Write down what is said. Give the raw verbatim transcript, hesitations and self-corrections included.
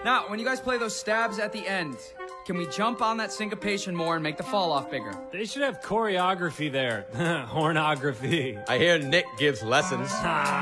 Now, when you guys play those stabs at the end, can we jump on that syncopation more and make the fall off bigger? They should have choreography there. Hornography. I hear Nick gives lessons.